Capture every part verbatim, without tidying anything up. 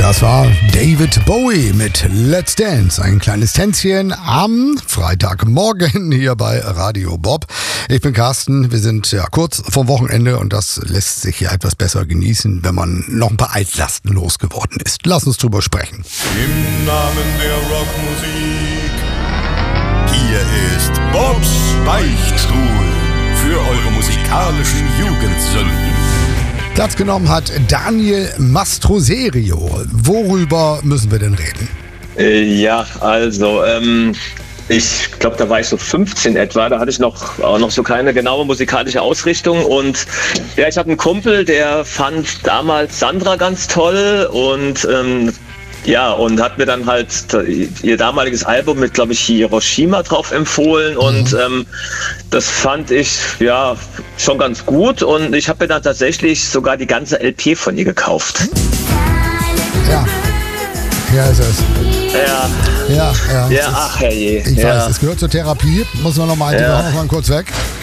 Das war David Bowie mit Let's Dance. Ein kleines Tänzchen am Freitagmorgen hier bei Radio Bob. Ich bin Carsten. Wir sind ja kurz vorm Wochenende und das lässt sich ja etwas besser genießen, wenn man noch ein paar Altlasten losgeworden ist. Lass uns drüber sprechen. Im Namen der Rockmusik. Hier ist Bobs Beichtstuhl für eure musikalischen Jugendsünden. Platz genommen hat Daniel Mastroserio. Worüber müssen wir denn reden? Äh, ja, also ähm, ich glaube, da war ich so fünfzehn etwa. Da hatte ich noch auch noch so keine genaue musikalische Ausrichtung. Und ja, ich habe einen Kumpel, der fand damals Sandra ganz toll und ähm, ja, und hat mir dann halt ihr damaliges Album mit, glaube ich, Hiroshima drauf empfohlen und mhm. ähm, das fand ich ja schon ganz gut und ich habe mir dann tatsächlich sogar die ganze L P von ihr gekauft. Ja, ja ist es. Ja, ja, ja. ja ach herrje. Ich ja. weiß, es gehört zur Therapie. Muss man nochmal, ja. noch mal kurz weg.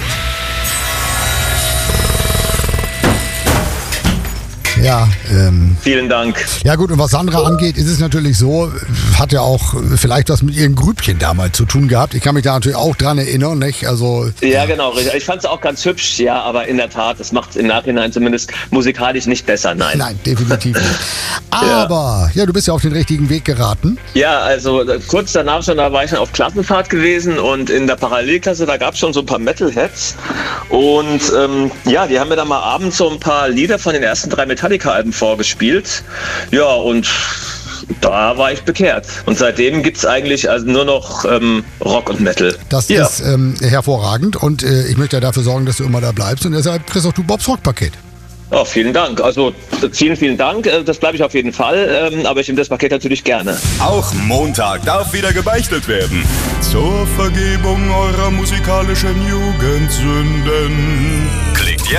Ja, ähm. Vielen Dank. Ja gut, und was Sandra angeht, ist es natürlich so, hat ja auch vielleicht was mit ihrem Grübchen damals zu tun gehabt. Ich kann mich da natürlich auch dran erinnern, nicht? Also, ja, ja. genau. Ich fand es auch ganz hübsch, ja, aber in der Tat, es macht es im Nachhinein zumindest musikalisch nicht besser, nein. Nein, definitiv nicht. Aber, ja. ja, du bist ja auf den richtigen Weg geraten. Ja, also kurz danach schon, da war ich schon auf Klassenfahrt gewesen und in der Parallelklasse, da gab es schon so ein paar Metalheads und ähm, ja, die haben mir dann mal abends so ein paar Lieder von den ersten drei Metallica-Alben vorgespielt. Ja, und da war ich bekehrt. Und seitdem gibt es eigentlich also nur noch ähm, Rock und Metal. Das ja. ist ähm, hervorragend und äh, ich möchte ja dafür sorgen, dass du immer da bleibst und deshalb kriegst auch du Bobs Rock-Paket. Oh, vielen Dank. Also vielen, vielen Dank. Das bleibe ich auf jeden Fall. Ähm, aber ich nehme das Paket natürlich gerne. Auch Montag darf wieder gebeichtet werden. Zur Vergebung eurer musikalischen Jugendsünden.